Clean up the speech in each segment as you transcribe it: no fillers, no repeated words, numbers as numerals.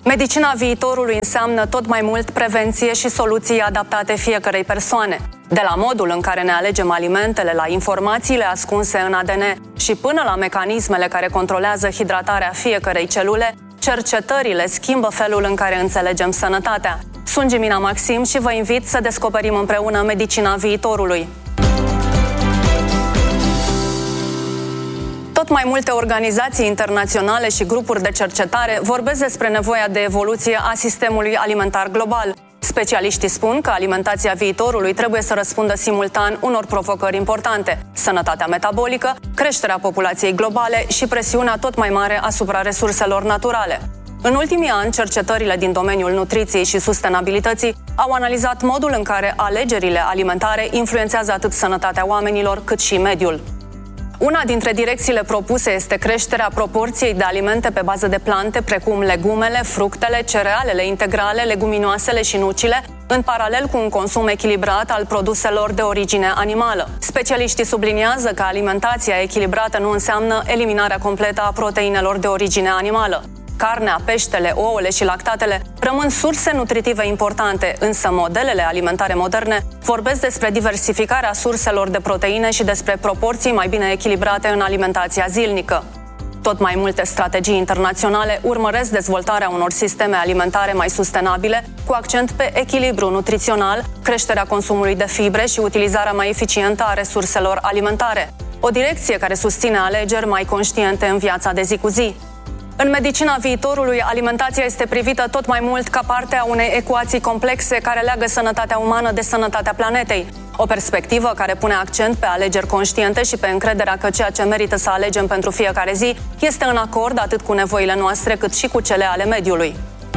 Medicina viitorului înseamnă tot mai mult prevenție și soluții adaptate fiecărei persoane. De la modul în care ne alegem alimentele, la informațiile ascunse în ADN și până la mecanismele care controlează hidratarea fiecărei celule, cercetările schimbă felul în care înțelegem sănătatea. Sunt Gemina Maxim și vă invit să descoperim împreună medicina viitorului. Tot mai multe organizații internaționale și grupuri de cercetare vorbesc despre nevoia de evoluție a sistemului alimentar global. Specialiștii spun că alimentația viitorului trebuie să răspundă simultan unor provocări importante: sănătatea metabolică, creșterea populației globale și presiunea tot mai mare asupra resurselor naturale. În ultimii ani, cercetările din domeniul nutriției și sustenabilității au analizat modul în care alegerile alimentare influențează atât sănătatea oamenilor cât și mediul. Una dintre direcțiile propuse este creșterea proporției de alimente pe bază de plante, precum legumele, fructele, cerealele integrale, leguminoasele și nucile, în paralel cu un consum echilibrat al produselor de origine animală. Specialiștii subliniază că alimentația echilibrată nu înseamnă eliminarea completă a proteinelor de origine animală. Carnea, peștele, ouăle și lactatele rămân surse nutritive importante, însă modelele alimentare moderne vorbesc despre diversificarea surselor de proteine și despre proporții mai bine echilibrate în alimentația zilnică. Tot mai multe strategii internaționale urmăresc dezvoltarea unor sisteme alimentare mai sustenabile, cu accent pe echilibru nutrițional, creșterea consumului de fibre și utilizarea mai eficientă a resurselor alimentare. O direcție care susține alegeri mai conștiente în viața de zi cu zi. În medicina viitorului, alimentația este privită tot mai mult ca parte a unei ecuații complexe care leagă sănătatea umană de sănătatea planetei. O perspectivă care pune accent pe alegeri conștiente și pe încrederea că ceea ce merită să alegem pentru fiecare zi este în acord atât cu nevoile noastre cât și cu cele ale mediului.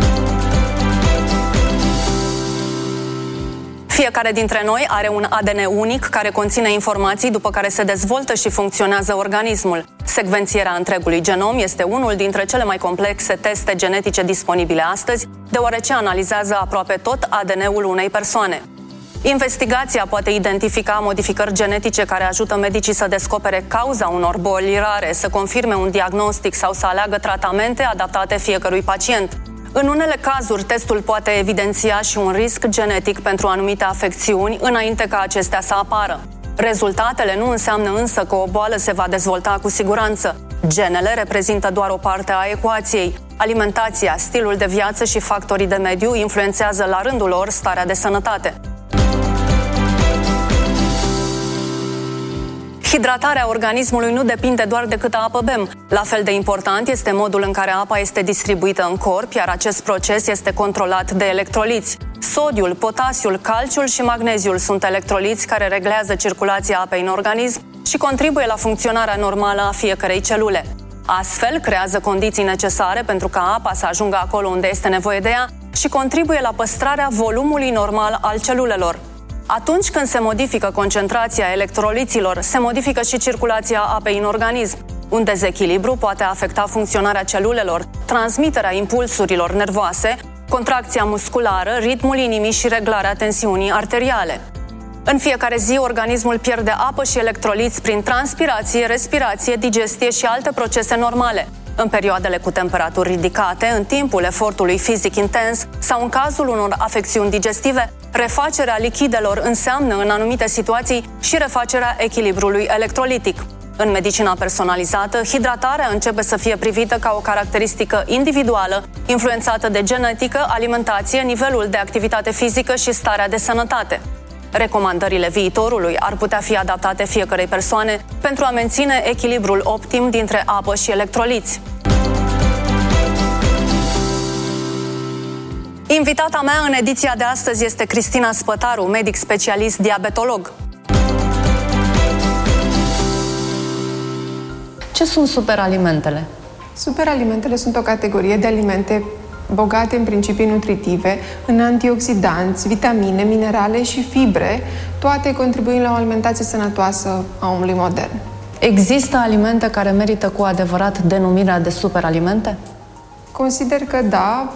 Fiecare dintre noi are un ADN unic care conține informații după care se dezvoltă și funcționează organismul. Secvențierea întregului genom este unul dintre cele mai complexe teste genetice disponibile astăzi, deoarece analizează aproape tot ADN-ul unei persoane. Investigația poate identifica modificări genetice care ajută medicii să descopere cauza unor boli rare, să confirme un diagnostic sau să aleagă tratamente adaptate fiecărui pacient. În unele cazuri, testul poate evidenția și un risc genetic pentru anumite afecțiuni înainte ca acestea să apară. Rezultatele nu înseamnă însă că o boală se va dezvolta cu siguranță. Genele reprezintă doar o parte a ecuației. Alimentația, stilul de viață și factorii de mediu influențează la rândul lor starea de sănătate. Hidratarea organismului nu depinde doar de câtă apă bem. La fel de important este modul în care apa este distribuită în corp, iar acest proces este controlat de electroliți. Sodiul, potasiul, calciul și magneziul sunt electroliți care reglează circulația apei în organism și contribuie la funcționarea normală a fiecărei celule. Astfel, creează condiții necesare pentru ca apa să ajungă acolo unde este nevoie de ea și contribuie la păstrarea volumului normal al celulelor. Atunci când se modifică concentrația electroliților, se modifică și circulația apei în organism. Un dezechilibru poate afecta funcționarea celulelor, transmiterea impulsurilor nervoase, contracția musculară, ritmul inimii și reglarea tensiunii arteriale. În fiecare zi, organismul pierde apă și electroliți prin transpirație, respirație, digestie și alte procese normale. În perioadele cu temperaturi ridicate, în timpul efortului fizic intens sau în cazul unor afecțiuni digestive, refacerea lichidelor înseamnă în anumite situații și refacerea echilibrului electrolitic. În medicina personalizată, hidratarea începe să fie privită ca o caracteristică individuală, influențată de genetică, alimentație, nivelul de activitate fizică și starea de sănătate. Recomandările viitorului ar putea fi adaptate fiecărei persoane pentru a menține echilibrul optim dintre apă și electroliți. Invitata mea în ediția de astăzi este Cristina Spătaru, medic specialist diabetolog. Ce sunt superalimentele? Superalimentele sunt o categorie de alimente bogate în principii nutritive, în antioxidanți, vitamine, minerale și fibre, toate contribuind la o alimentație sănătoasă a omului modern. Există alimente care merită cu adevărat denumirea de superalimente? Consider că da,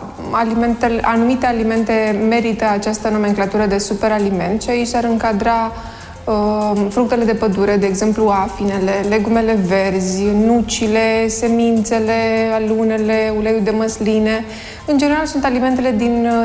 anumite alimente merită această nomenclatură de superaliment și aici ar încadra fructele de pădure, de exemplu afinele, legumele verzi, nucile, semințele, alunele, uleiul de măsline. În general sunt alimentele din